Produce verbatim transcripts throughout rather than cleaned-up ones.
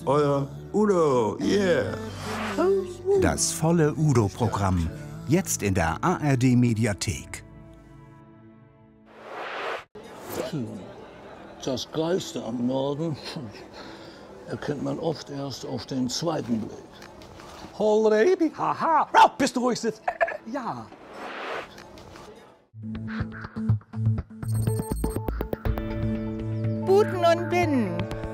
euer Udo, yeah. Das volle Udo-Programm, jetzt in der A R D-Mediathek. Das Geilste am Norden erkennt man oft erst auf den zweiten Blick. Already? Haha, oh, bist du ruhig sitzt. Äh, ja. Buten und Binnen.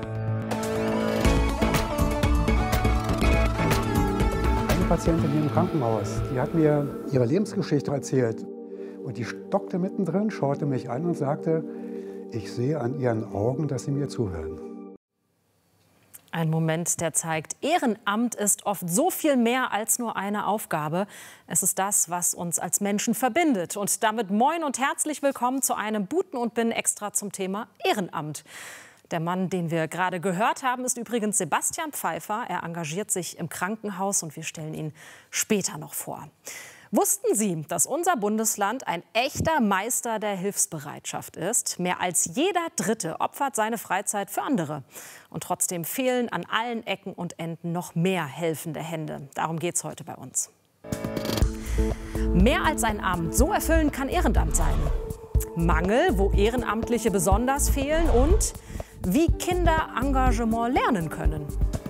Eine Patientin hier im Krankenhaus, die hat mir ihre Lebensgeschichte erzählt. Und die stockte mittendrin, schaute mich an und sagte, ich sehe an ihren Augen, dass sie mir zuhören. Ein Moment, der zeigt, Ehrenamt ist oft so viel mehr als nur eine Aufgabe. Es ist das, was uns als Menschen verbindet. Und damit moin und herzlich willkommen zu einem Buten und Binnen extra zum Thema Ehrenamt. Der Mann, den wir gerade gehört haben, ist übrigens Sebastian Pfeiffer. Er engagiert sich im Krankenhaus und wir stellen ihn später noch vor. Wussten Sie, dass unser Bundesland ein echter Meister der Hilfsbereitschaft ist? Mehr als jeder Dritte opfert seine Freizeit für andere. Und trotzdem fehlen an allen Ecken und Enden noch mehr helfende Hände. Darum geht es heute bei uns. Mehr als ein Amt, so erfüllend kann Ehrenamt sein. Mangel, wo Ehrenamtliche besonders fehlen und wie Kinder Engagement lernen können.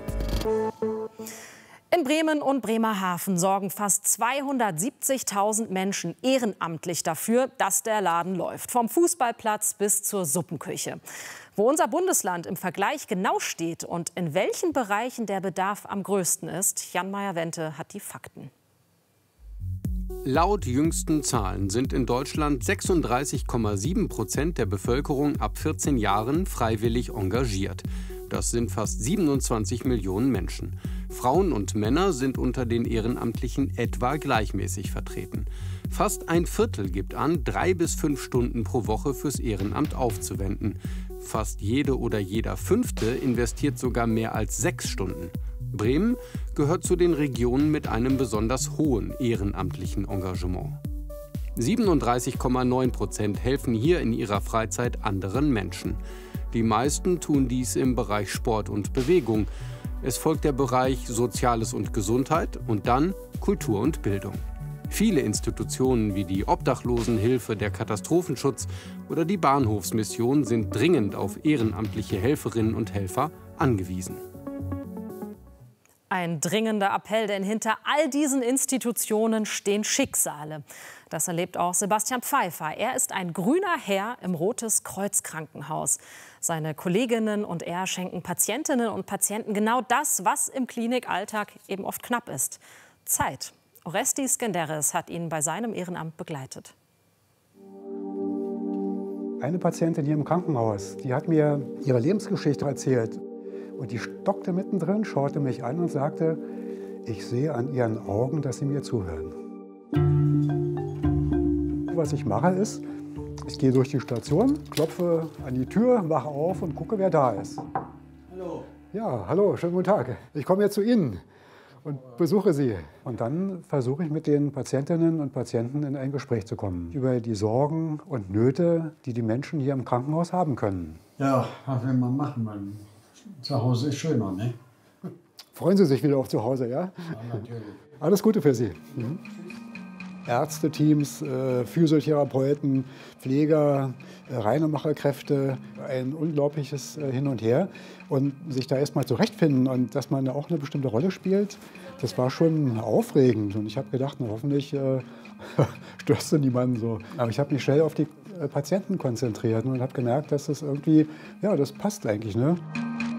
In Bremen und Bremerhaven sorgen fast zweihundertsiebzigtausend Menschen ehrenamtlich dafür, dass der Laden läuft. Vom Fußballplatz bis zur Suppenküche. Wo unser Bundesland im Vergleich genau steht und in welchen Bereichen der Bedarf am größten ist, Jan Meyer-Wente hat die Fakten. Laut jüngsten Zahlen sind in Deutschland sechsunddreißig Komma sieben Prozent der Bevölkerung ab vierzehn Jahren freiwillig engagiert. Das sind fast siebenundzwanzig Millionen Menschen. Frauen und Männer sind unter den Ehrenamtlichen etwa gleichmäßig vertreten. Fast ein Viertel gibt an, drei bis fünf Stunden pro Woche fürs Ehrenamt aufzuwenden. Fast jede oder jeder Fünfte investiert sogar mehr als sechs Stunden. Bremen gehört zu den Regionen mit einem besonders hohen ehrenamtlichen Engagement. siebenunddreißig Komma neun Prozent helfen hier in ihrer Freizeit anderen Menschen. Die meisten tun dies im Bereich Sport und Bewegung. Es folgt der Bereich Soziales und Gesundheit und dann Kultur und Bildung. Viele Institutionen wie die Obdachlosenhilfe, der Katastrophenschutz oder die Bahnhofsmission sind dringend auf ehrenamtliche Helferinnen und Helfer angewiesen. Ein dringender Appell, denn hinter all diesen Institutionen stehen Schicksale. Das erlebt auch Sebastian Pfeiffer. Er ist ein grüner Herr im Rotes Kreuz Krankenhaus. Seine Kolleginnen und er schenken Patientinnen und Patienten genau das, was im Klinikalltag eben oft knapp ist: Zeit. Orestis Skenderes hat ihn bei seinem Ehrenamt begleitet. Eine Patientin hier im Krankenhaus, die hat mir ihre Lebensgeschichte erzählt. Und die stockte mittendrin, schaute mich an und sagte, ich sehe an ihren Augen, dass sie mir zuhören. Was ich mache ist, ich gehe durch die Station, klopfe an die Tür, wache auf und gucke, wer da ist. Hallo. Ja, hallo, schönen guten Tag. Ich komme jetzt zu Ihnen und besuche Sie. Und dann versuche ich mit den Patientinnen und Patienten in ein Gespräch zu kommen über die Sorgen und Nöte, die die Menschen hier im Krankenhaus haben können. Ja, was will man machen? Man Zu Hause ist schöner, ne? Freuen Sie sich wieder auf zu Hause, ja? Ja, natürlich. Alles Gute für Sie. Mhm. Ärzteteams, äh, Physiotherapeuten, Pfleger, äh, Reinemacherkräfte, ein unglaubliches äh, Hin und Her. Und sich da erst mal zurechtfinden und dass man da auch eine bestimmte Rolle spielt, das war schon aufregend. Und ich habe gedacht, na, hoffentlich äh, störst du niemanden so. Aber ich habe mich schnell auf die äh, Patienten konzentriert und habe gemerkt, dass das irgendwie, ja, das passt eigentlich, ne?